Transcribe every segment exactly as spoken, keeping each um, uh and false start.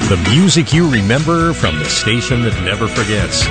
The music you remember from the station that never forgets.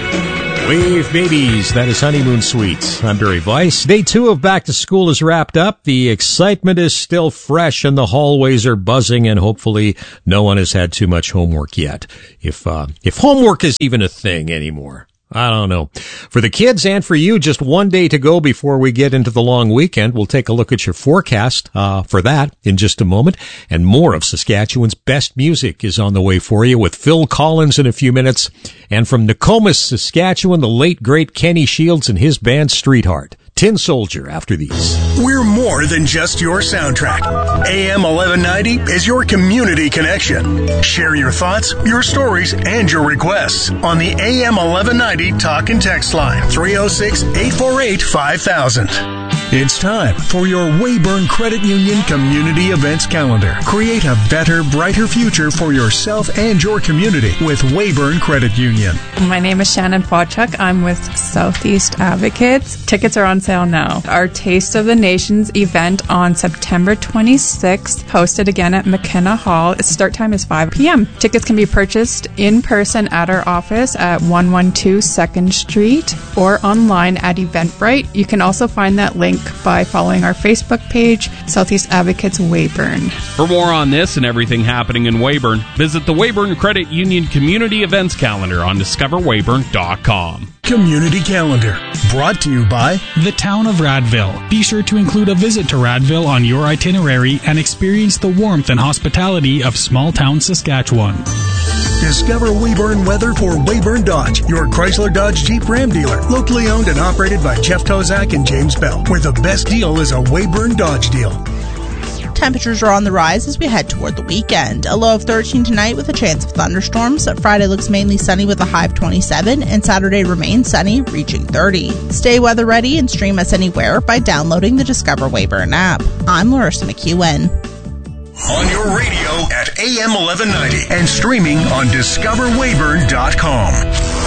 Wave Babies, that is Honeymoon Suite. I'm Barry Weiss. Day two of Back to School is wrapped up. The excitement is still fresh and the hallways are buzzing, and hopefully no one has had too much homework yet. If, uh, if homework is even a thing anymore. I don't know. For the kids and for you, just one day to go before we get into the long weekend. We'll take a look at your forecast uh, for that in just a moment. And more of Saskatchewan's best music is on the way for you with Phil Collins in a few minutes. And from Nokomis, Saskatchewan, the late, great Kenny Shields and his band Streetheart. Tin Soldier after these. We're more than just your soundtrack. A M eleven ninety is your community connection. Share your thoughts, your stories, and your requests on the A M eleven ninety talk and text line three oh six, eight four eight, five thousand. It's time for your Weyburn Credit Union Community Events Calendar. Create a better, brighter future for yourself and your community with Weyburn Credit Union. My name is Shannon Fawchuk. I'm with Southeast Advocates. Tickets are on sale now. Our Taste of the Nations event on September twenty-sixth, hosted again at McKenna Hall. Its start time is five p.m. Tickets can be purchased in person at our office at one twelve second Street or online at Eventbrite. You can also find that link by following our Facebook page, Southeast Advocates Weyburn. For more on this and everything happening in Weyburn, visit the Weyburn Credit Union Community Events Calendar on discover weyburn dot com. Community Calendar, brought to you by the Town of Radville. Be sure to include a visit to Radville on your itinerary and experience the warmth and hospitality of small town Saskatchewan. Discover Weyburn weather for Weyburn Dodge, your Chrysler Dodge Jeep Ram dealer. Locally owned and operated by Jeff Tozak and James Bell, where the best deal is a Weyburn Dodge deal. Temperatures are on the rise as we head toward the weekend. A low of thirteen tonight with a chance of thunderstorms. Friday looks mainly sunny with a high of twenty-seven, and Saturday remains sunny, reaching thirty. Stay weather ready and stream us anywhere by downloading the Discover Weyburn app. I'm Larissa McEwen. On your radio at A M eleven ninety and streaming on discover weyburn dot com.